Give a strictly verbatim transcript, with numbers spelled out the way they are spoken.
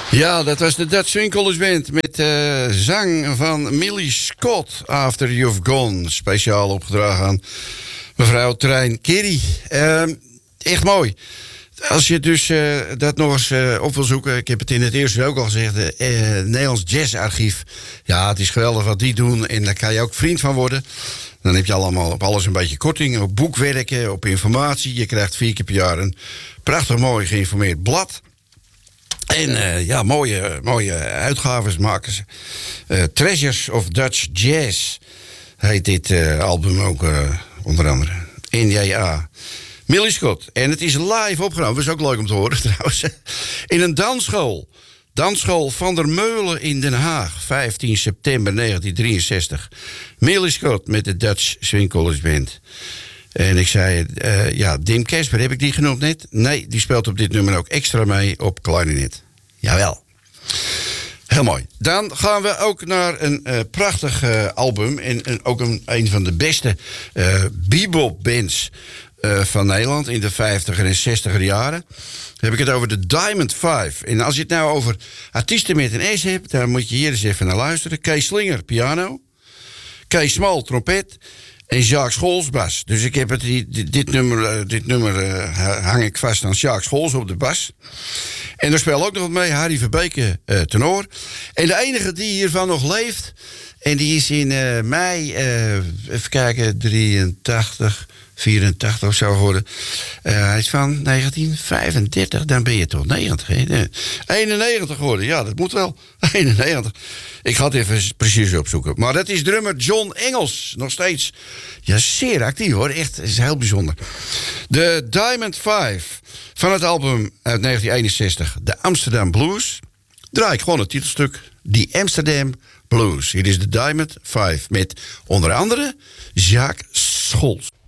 Ja, dat was de Dutch Swing College Band met uh, zang van Millie Scott, After You've Gone. Speciaal opgedragen aan mevrouw Trein Kerry. Uh, echt mooi. Als je dus uh, dat nog eens uh, op wil zoeken, ik heb het in het eerste ook al gezegd, het uh, Nederlands Jazzarchief. Ja, het is geweldig wat die doen en daar kan je ook vriend van worden. Dan heb je allemaal op alles een beetje korting, op boekwerken, op informatie. Je krijgt vier keer per jaar een prachtig mooi geïnformeerd blad. En uh, ja, mooie, mooie uitgaves maken ze. Uh, Treasures of Dutch Jazz heet dit uh, album ook uh, onder andere. N J A. Millie Scott. En het is live opgenomen. Dat is ook leuk om te horen trouwens. In een dansschool. Dansschool Van der Meulen in Den Haag. vijftien september negentien drieënzestig. Millie Scott met de Dutch Swing College Band. En ik zei, uh, ja, Dim Kesper, heb ik die genoemd net? Nee, die speelt op dit nummer ook extra mee op klarinet. Jawel. Heel mooi. Dan gaan we ook naar een uh, prachtig uh, album. En, en ook een, een van de beste uh, bebop bands uh, van Nederland in de vijftiger en zestiger jaren. Dan heb ik het over de Diamond Five. En als je het nou over artiesten met een S hebt, dan moet je hier eens even naar luisteren. Kees Slinger, piano. Kees Smal, trompet. En Jacques Scholz, bas. Dus ik heb het, dit, dit nummer, dit nummer uh, hang ik vast aan Jacques Scholz op de bas. En er speelt ook nog wat mee Harry Verbeke, uh, tenor. En de enige die hiervan nog leeft, en die is in uh, mei, uh, even kijken, drieëntachtig, vierentachtig of zo geworden. Uh, hij is van negentien vijfendertig, dan ben je toch negentig, hè? eenennegentig geworden, ja, dat moet wel. eenennegentig. Ik ga het even precies opzoeken. Maar dat is drummer John Engels, nog steeds. Ja, zeer actief hoor, echt, is heel bijzonder. De Diamond Five van het album uit negentien eenenzestig, de Amsterdam Blues. Draai ik gewoon het titelstuk, The Amsterdam Blues. Hier is de Diamond Five met onder andere Jacques Scholz.